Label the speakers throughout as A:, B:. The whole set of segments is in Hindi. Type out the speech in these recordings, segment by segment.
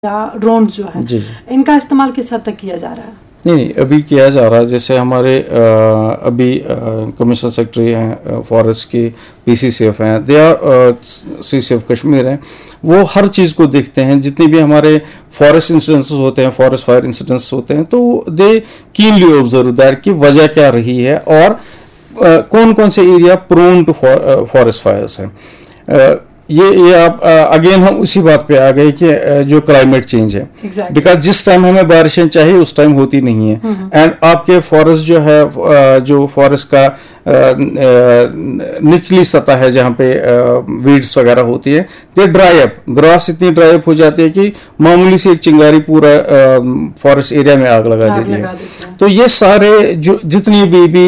A: या ड्रोन जो है
B: जी
A: इनका इस्तेमाल किस हद तक किया जा रहा है?
B: नहीं, अभी किया जा रहा है। जैसे हमारे अभी कमिश्नर सेक्रेटरी हैं फॉरेस्ट की, PCCF हैं, दे आर CCF कश्मीर हैं, वो हर चीज़ को देखते हैं। जितनी भी हमारे फॉरेस्ट इंसिडेंट्स होते हैं, फॉरेस्ट फायर इंसिडेंट्स होते हैं, तो दे कीनली ऑब्जर्व दैट कि वजह क्या रही है और कौन कौन से area prone to forest fires हैं। ये आप अगेन हम उसी बात पे आ गए कि जो क्लाइमेट चेंज है, बिकॉज जिस टाइम हमें बारिशें चाहिए उस टाइम होती नहीं है। एंड आपके फॉरेस्ट जो है, जो फॉरेस्ट का निचली सतह है जहाँ पे वीड्स वगैरह होती है, दे ड्राई अप, ग्रास इतनी ड्राई अप हो जाती है कि मामूली सी एक चिंगारी पूरा फॉरेस्ट एरिया में आग लगा देती है। तो ये सारे जो जितनी भी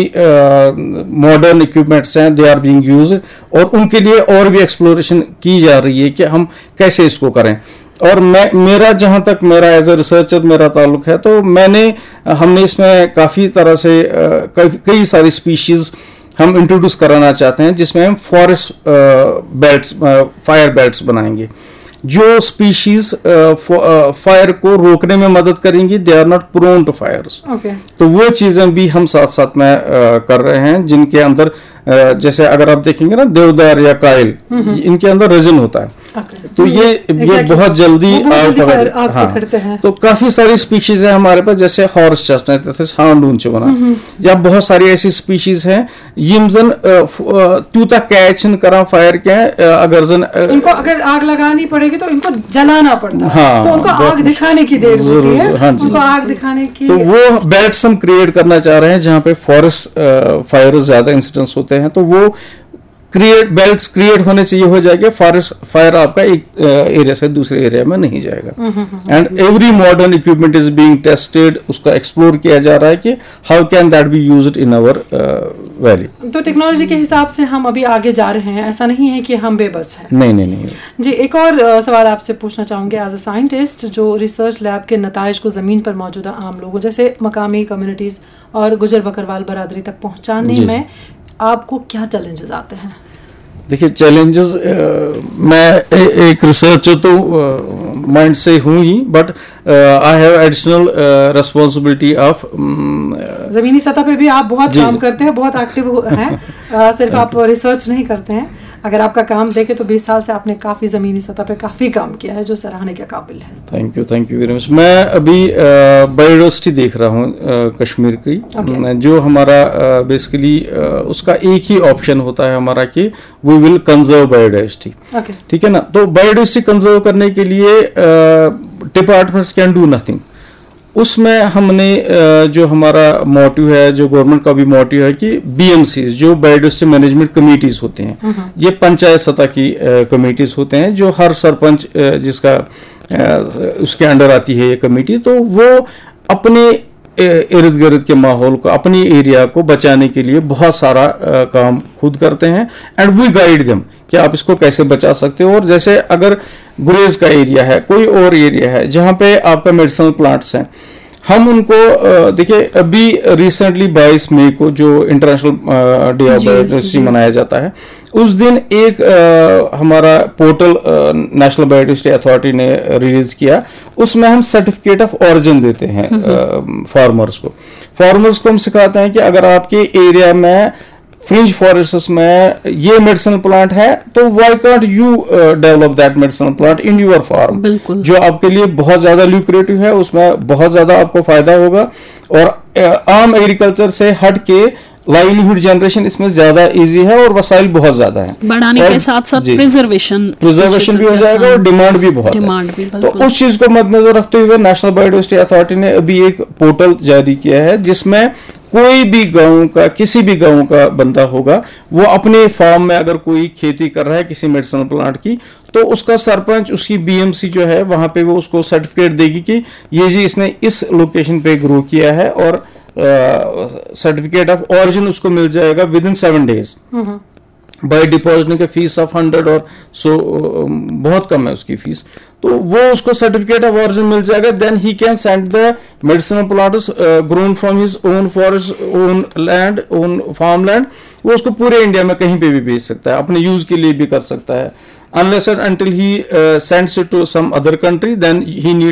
B: मॉडर्न इक्विपमेंट्स हैं, दे आर बीइंग यूज्ड, और उनके लिए और भी एक्सप्लोरेशन की जा रही है कि हम कैसे इसको करें। और मेरा जहां तक मेरा एज ए रिसर्चर मेरा ताल्लुक है, तो हमने इसमें काफ़ी तरह से कई सारी स्पीशीज़ हम इंट्रोड्यूस कराना चाहते हैं, जिसमें हम फॉरेस्ट बेल्ट्स, फायर बेल्ट्स बनाएंगे जो स्पीशीज फायर को रोकने में मदद करेंगी। They are not prone to Fyers. तो वो चीजें भी हम साथ साथ में कर रहे हैं, जिनके अंदर जैसे अगर आप देखेंगे ना, देवदार या कायल, इनके अंदर रेजिन होता है। तो ये बहुत जल्दी आग पकड़ते हैं। तो काफी सारी स्पीशीज है हमारे पास, जैसे हॉर्स चेस्टनट, हांडून चुना, या बहुत सारी ऐसी स्पीशीज हैं यम जन तूता कैच करा फायर के, अगर जन
A: इनको अगर आग लगानी पड़ेगी तो इनको जलाना पड़ता है। हाँ, तो उनको आग दिखाने की देर होती है। हाँ जी, उनको आग दिखाने की।
B: तो वो बेल्ट्स हम क्रिएट करना चाह रहे हैं जहाँ पे फॉरेस्ट फायर ज्यादा इंसिडेंट्स होते हैं, तो वो बेल्ट्स क्रिएट होने चाहिए, हो जाएगा फॉरेस्ट फायर आपका एक एरिया से दूसरे एरिया में नहीं जाएगा। And every modern equipment is being tested, उसका एक्सप्लोर किया जा रहा है कि how can that be used in our valley.
A: तो टेक्नोलॉजी के हिसाब से हम अभी आगे जा रहे हैं, ऐसा नहीं है कि हम बेबस हैं।
B: नहीं
A: जी, एक और सवाल आपसे पूछना चाहूंगे एज अ साइंटिस्ट, जो रिसर्च लैब के नताइज को जमीन पर मौजूदा आम लोगों जैसे मकामी कम्युनिटीज और गुजर बकरवाल बरादरी तक पहुंचाने में आपको क्या चैलेंजेस आते हैं?
B: देखिए, चैलेंजेस मैं एक रिसर्चर तो माइंड से हूँ ही, but I have additional responsibility of
A: जमीनी सतह पे भी आप बहुत काम करते हैं, बहुत एक्टिव हैं। सिर्फ आप रिसर्च नहीं करते हैं। अगर आपका काम देखें तो 20 साल से आपने काफी जमीनी सतह पे काफी काम किया है, जो सराहने के काबिल है।
B: Thank you very much. मैं अभी बायोडाइवर्सिटी देख रहा हूँ कश्मीर की, जो हमारा बेसिकली उसका एक ही ऑप्शन होता है हमारा कि वी विल कंजर्व बायोडाइवर्सिटी। ठीक है ना। तो बायोडाइवर्सिटी कंजर्व करने के लिए डिपार्टमेंट्स कैन डू नथिंग। उसमें हमने जो हमारा मोटिव है, जो गवर्नमेंट का भी मोटिव है कि BMC जो बायोडाइवर्सिटी मैनेजमेंट कमेटीज होते हैं, ये पंचायत सतह की कमेटीज होते हैं, जो हर सरपंच जिसका उसके अंडर आती है ये कमेटी, तो वो अपने इर्द गिर्द के माहौल को, अपनी एरिया को बचाने के लिए बहुत सारा काम खुद करते हैं। एंड वी गाइड देम कि आप इसको कैसे बचा सकते हो। और जैसे अगर गुरेज का एरिया है, कोई और एरिया है जहां पे आपका मेडिसिनल प्लांट्स हैं, हम उनको देखिए, अभी रिसेंटली 22 मई को जो इंटरनेशनल डे ऑफ बायोडाइवर्सिटी मनाया जाता है, उस दिन एक हमारा पोर्टल नेशनल बायोडाइवर्सिटी अथॉरिटी ने रिलीज किया। उसमें हम सर्टिफिकेट ऑफ ऑरिजिन देते हैं फार्मर्स को हम सिखाते हैं कि अगर आपके एरिया में फ्रिंज फॉरेस्ट में ये मेडिसिनल प्लांट है, तो why can't you develop that medicinal plant in your farm, जो आपके लिए बहुत ज्यादा ल्यूक्रेटिव है, उसमें बहुत ज्यादा आपको फायदा होगा। और आम एग्रीकल्चर से हट के लाइवलीहुड जनरेशन इसमें ज्यादा इजी है और वसाइल बहुत ज्यादा है।
A: बढ़ाने के साथ साथ प्रिजर्वेशन
B: भी हो जाएगा और डिमांड भी बहुत है। तो उस चीज को मद्देनजर रखते हुए नेशनल बायोडाइवर्सिटी अथॉरिटी ने अभी एक पोर्टल जारी किया है, जिसमें कोई भी गांव का, किसी भी गांव का बंदा होगा, वो अपने फार्म में अगर कोई खेती कर रहा है किसी मेडिसिनल प्लांट की, तो उसका सरपंच, उसकी BMC जो है, वहां पे वो उसको सर्टिफिकेट देगी कि ये जी इसने इस लोकेशन पे ग्रो किया है, और सर्टिफिकेट ऑफ ऑरिजिन उसको मिल जाएगा with in 7 days by depositing का फीस ऑफ 100 और सो बहुत कम है उसकी फीस। तो वो उसको सर्टिफिकेट ऑफ ऑरिजिन मिल जाएगा। Then he can send the medicinal plants grown from his own forest, own land, own farm land. वो उसको पूरे इंडिया में कहीं पे भी बेच सकता है, अपने यूज के लिए भी कर सकता है। unless and until he sends it to some other country, then he needs